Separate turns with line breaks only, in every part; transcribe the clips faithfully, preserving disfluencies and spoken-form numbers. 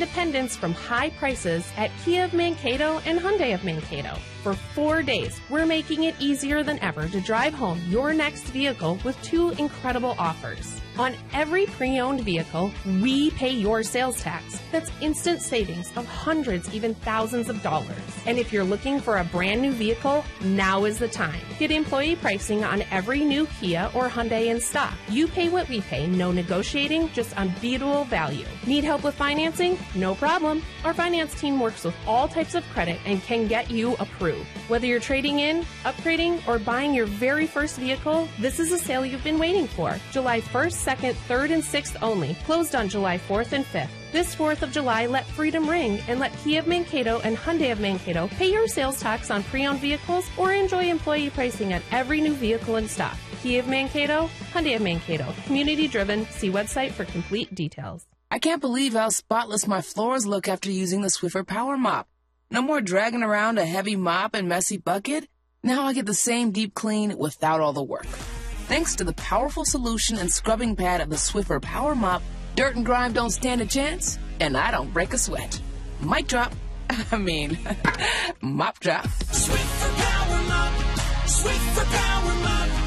independence from high prices at Kia of Mankato and Hyundai of Mankato. For four days, we're making it easier than ever to drive home your next vehicle with two incredible offers. On every pre-owned vehicle, we pay your sales tax. That's instant savings of hundreds, even thousands of dollars. And if you're looking for a brand new vehicle, now is the time. Get employee pricing on every new Kia or Hyundai in stock. You pay what we pay, no negotiating, just unbeatable value. Need help with financing? No problem. Our finance team works with all types of credit and can get you approved. Whether you're trading in, upgrading, or buying your very first vehicle, this is a sale you've been waiting for. July first, second, third, and sixth only. Closed on July fourth and fifth. This fourth of July, let freedom ring and let Kia of Mankato and Hyundai of Mankato pay your sales tax on pre-owned vehicles or enjoy employee pricing on every new vehicle in stock. Kia of Mankato, Hyundai of Mankato. Community driven. See website for complete details.
I can't believe how spotless my floors look after using the Swiffer Power Mop. No more dragging around a heavy mop and messy bucket. Now I get the same deep clean without all the work. Thanks to the powerful solution and scrubbing pad of the Swiffer Power Mop, dirt and grime don't stand a chance, and I don't break a sweat. Mic drop. I mean, mop drop.
Swiffer Power Mop. Swiffer Power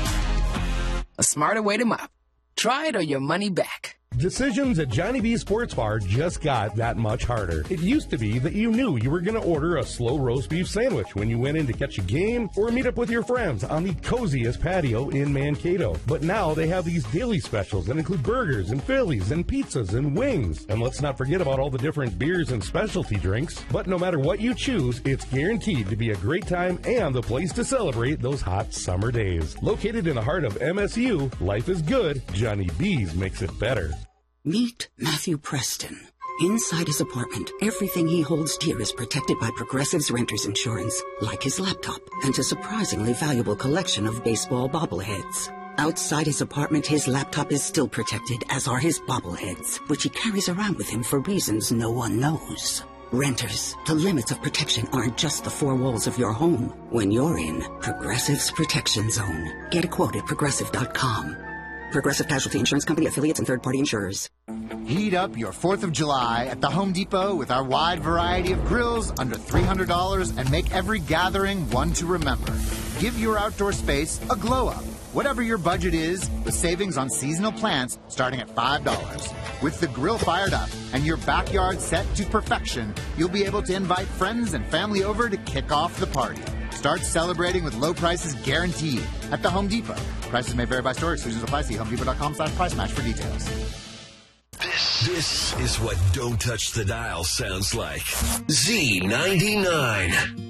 Mop.
A smarter way to mop. Try it or your money back.
Decisions at Johnny B Sports Bar just got that much harder. It used to be that you knew you were going to order a slow roast beef sandwich when you went in to catch a game or meet up with your friends on the coziest patio in Mankato. But now they have these daily specials that include burgers and Phillies and pizzas and wings. And let's not forget about all the different beers and specialty drinks. But no matter what you choose, it's guaranteed to be a great time and the place to celebrate those hot summer days. Located in the heart of M S U, life is good. Johnny B's makes it better.
Meet Matthew Preston. Inside his apartment, everything he holds dear is protected by Progressive's renter's insurance, like his laptop and a surprisingly valuable collection of baseball bobbleheads. Outside his apartment, his laptop is still protected, as are his bobbleheads, which he carries around with him for reasons no one knows. Renters, the limits of protection aren't just the four walls of your home. When you're in Progressive's Protection Zone, get a quote at progressive dot com. Progressive Casualty Insurance Company, affiliates, and third-party insurers.
Heat up your fourth of July at the Home Depot with our wide variety of grills under three hundred dollars and make every gathering one to remember. Give your outdoor space a glow-up. Whatever your budget is, the savings on seasonal plants starting at five dollars. With the grill fired up and your backyard set to perfection, you'll be able to invite friends and family over to kick off the party. Start celebrating with low prices guaranteed at the Home Depot. Prices may vary by store. Exclusions apply. See home depot dot com slash price match for details.
This, this is what Don't Touch the Dial sounds like. Z ninety-nine.